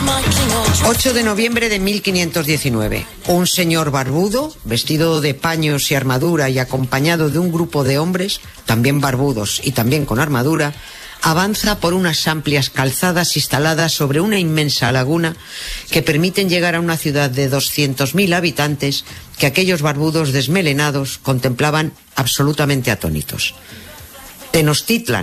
8 de noviembre de 1519. Un señor barbudo, vestido de paños y armadura y acompañado de un grupo de hombres, también barbudos y también con armadura, avanza por unas amplias calzadas instaladas sobre una inmensa laguna que permiten llegar a una ciudad de 200.000 habitantes que aquellos barbudos desmelenados contemplaban absolutamente atónitos. Tenochtitlan,